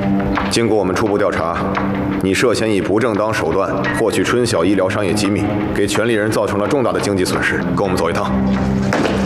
经过我们初步调查，你涉嫌以不正当手段获取春晓医疗商业机密，给权利人造成了重大的经济损失，跟我们走一趟。